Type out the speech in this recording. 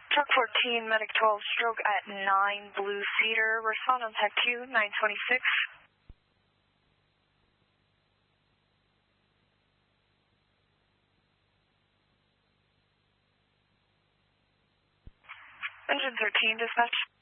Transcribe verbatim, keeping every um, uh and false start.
Truck fourteen, Medic twelve, stroke at nine, Blue Cedar. Respond on Tech two, nine twenty-six. Engine thirteen, dispatch.